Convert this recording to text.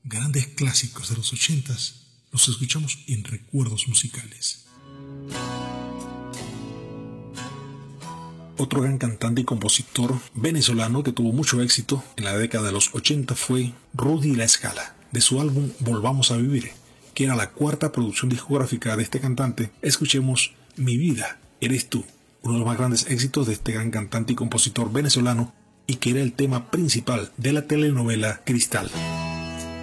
Grandes clásicos de los 80s los escuchamos en Recuerdos Musicales. Otro gran cantante y compositor venezolano que tuvo mucho éxito en la década de los 80 fue Rudy La Scala. De su álbum Volvamos a Vivir, que era la cuarta producción discográfica de este cantante, escuchemos Mi vida eres tú, uno de los más grandes éxitos de este gran cantante y compositor venezolano, y que era el tema principal de la telenovela Cristal.